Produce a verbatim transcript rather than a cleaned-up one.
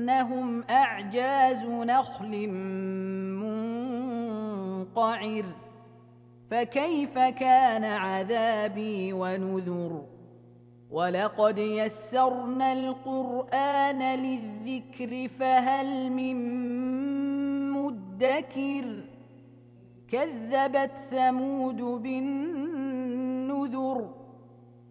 كأنهم أعجاز نخل منقعر فكيف كان عذابي ونذر ولقد يسرنا القرآن للذكر فهل من مدكر كذبت ثمود بالنذر